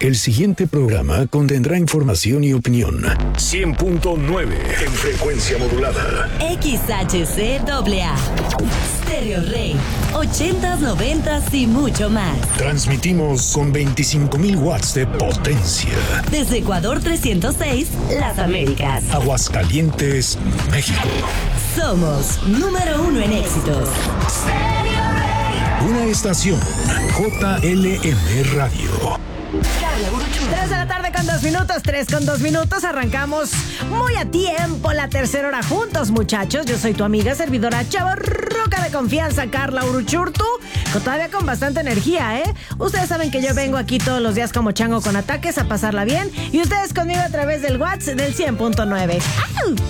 El siguiente programa contendrá información y opinión. 100.9 en frecuencia modulada. XHCAA. Stereo Rey. 80s, 90s y mucho más. Transmitimos con 25,000 watts de potencia. Desde Ecuador 306, Las Américas. Aguascalientes, México. Somos número 1 en éxitos. Una estación JLM Radio. 3 de la tarde con 2 minutos, 3 con 2 minutos. Arrancamos muy a tiempo la tercera hora juntos, muchachos. Yo soy tu amiga, servidora chavorruca de confianza, Carla Uruchurtu, todavía con bastante energía, ¿eh? Ustedes saben que yo vengo aquí todos los días como chango con ataques a pasarla bien, y ustedes conmigo a través del WhatsApp del 100.9. ¡Au!